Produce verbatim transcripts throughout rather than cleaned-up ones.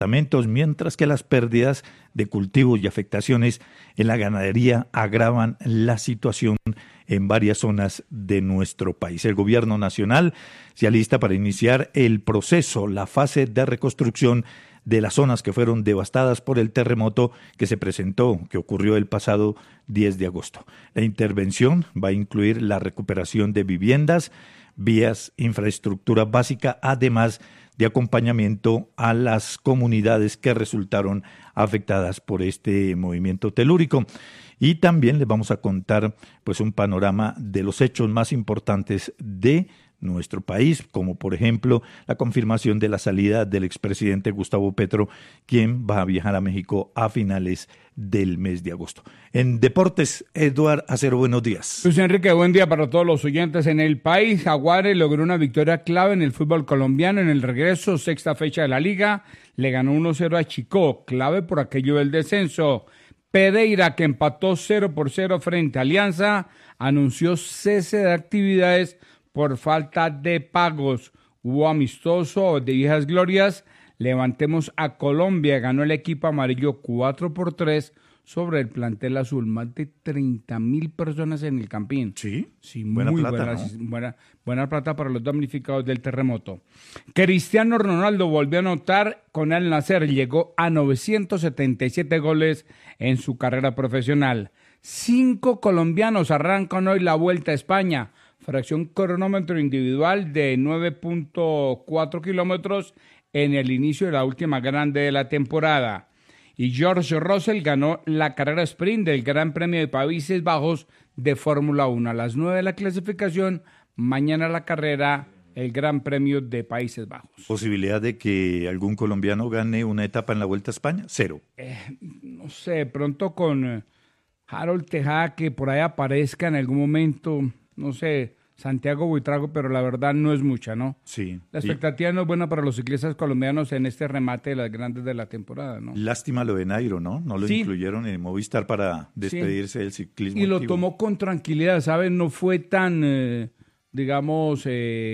mientras que las pérdidas de cultivos y afectaciones en la ganadería agravan la situación en varias zonas de nuestro país. El gobierno nacional se alista para iniciar el proceso, la fase de reconstrucción de las zonas que fueron devastadas por el terremoto que se presentó, que ocurrió el pasado diez de agosto. La intervención va a incluir la recuperación de viviendas, vías, infraestructura básica, además de acompañamiento a las comunidades que resultaron afectadas por este movimiento telúrico. Y también les vamos a contar pues un panorama de los hechos más importantes de nuestro país, como por ejemplo la confirmación de la salida del expresidente Gustavo Petro, quien va a viajar a México a finales del mes de agosto. En Deportes, Eduard Acero, buenos días. Luis Enrique, buen día para todos los oyentes. En el país, Jaguares logró una victoria clave en el fútbol colombiano en el regreso, sexta fecha de la liga, le ganó uno cero a Chicó, clave por aquello del descenso. Pereira, que empató cero por cero frente a Alianza, anunció cese de actividades por falta de pagos. Hubo amistoso de viejas glorias. Levantemos a Colombia, ganó el equipo amarillo cuatro por tres sobre el plantel azul. Más de treinta mil personas en el Campín. Sí, sí buena muy plata, buena, ¿no? buena, buena plata para los damnificados del terremoto. Cristiano Ronaldo volvió a anotar con el Nacer, llegó a novecientos setenta y siete goles en su carrera profesional. Cinco colombianos arrancan hoy la Vuelta a España. Fracción cronómetro individual de nueve punto cuatro kilómetros en el inicio de la última grande de la temporada. Y George Russell ganó la carrera sprint del Gran Premio de Países Bajos de Fórmula uno. A las nueve de la clasificación, mañana la carrera, el Gran Premio de Países Bajos. ¿Posibilidad de que algún colombiano gane una etapa en la Vuelta a España? Cero. Eh, no sé, pronto con eh, Harold Tejada, que por ahí aparezca en algún momento, no sé, Santiago Buitrago, pero la verdad no es mucha, ¿no? Sí. La expectativa y... no es buena para los ciclistas colombianos en este remate de las grandes de la temporada, ¿no? Lástima lo de Nairo, ¿no? No lo sí. incluyeron en Movistar para despedirse sí. del ciclismo. Y lo activo. tomó con tranquilidad, ¿sabes? No fue tan, eh, digamos,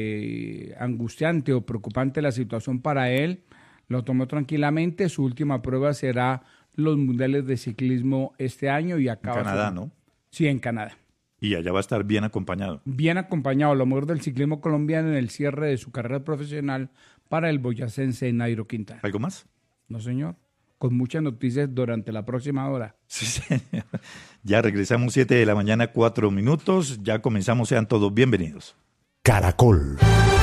eh, angustiante o preocupante la situación para él. Lo tomó tranquilamente. Su última prueba será los mundiales de ciclismo este año y acaba. En Canadá, su... ¿no? Sí, en Canadá. Y allá va a estar bien acompañado. Bien acompañado, lo mejor del ciclismo colombiano en el cierre de su carrera profesional para el boyacense Nairo Quintana. ¿Algo más? No, señor. Con muchas noticias durante la próxima hora. Sí, señor. Ya regresamos siete de la mañana, cuatro minutos. Ya comenzamos, sean todos bienvenidos. Caracol.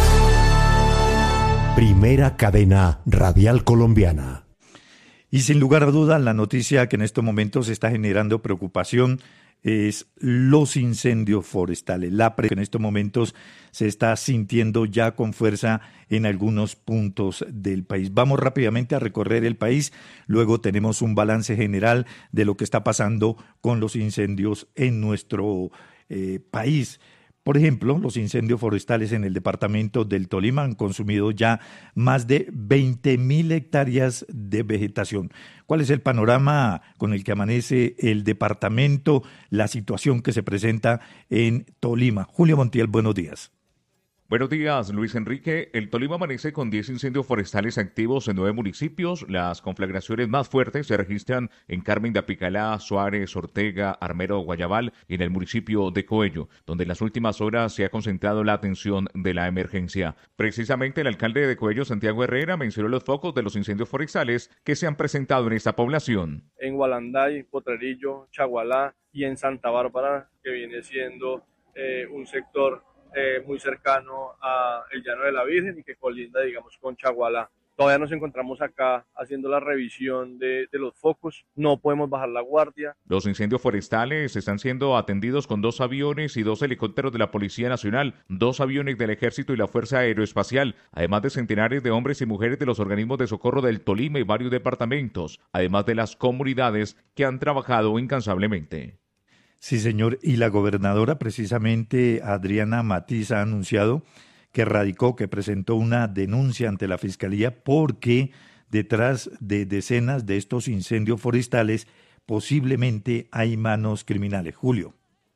Primera cadena radial colombiana. Y sin lugar a dudas, la noticia que en estos momentos está generando preocupación es los incendios forestales. La pre que en estos momentos se está sintiendo ya con fuerza en algunos puntos del país. Vamos rápidamente a recorrer el país, luego tenemos un balance general de lo que está pasando con los incendios en nuestro eh, país. Por ejemplo, los incendios forestales en el departamento del Tolima han consumido ya más de veinte mil hectáreas de vegetación. ¿Cuál es el panorama con el que amanece el departamento, la situación que se presenta en Tolima? Julio Montiel, buenos días. Buenos días, Luis Enrique. El Tolima amanece con diez incendios forestales activos en nueve municipios. Las conflagraciones más fuertes se registran en Carmen de Apicalá, Suárez, Ortega, Armero, Guayabal y en el municipio de Coello, donde en las últimas horas se ha concentrado la atención de la emergencia. Precisamente el alcalde de Coello, Santiago Herrera, mencionó los focos de los incendios forestales que se han presentado en esta población. En Gualanday, Potrerillo, Chagualá y en Santa Bárbara, que viene siendo eh, un sector Eh, muy cercano a el Llano de la Virgen y que colinda, digamos, con Chagualá. Todavía nos encontramos acá haciendo la revisión de, de los focos, no podemos bajar la guardia. Los incendios forestales están siendo atendidos con dos aviones y dos helicópteros de la Policía Nacional, dos aviones del Ejército y la Fuerza Aeroespacial, además de centenares de hombres y mujeres de los organismos de socorro del Tolima y varios departamentos, además de las comunidades que han trabajado incansablemente. Sí, señor, y la gobernadora, precisamente Adriana Matiz, ha anunciado que radicó, que presentó una denuncia ante la Fiscalía porque detrás de decenas de estos incendios forestales posiblemente hay manos criminales. Julio.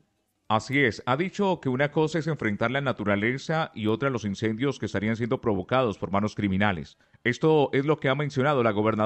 Así es, ha dicho que una cosa es enfrentar la naturaleza y otra los incendios que estarían siendo provocados por manos criminales. Esto es lo que ha mencionado la gobernadora.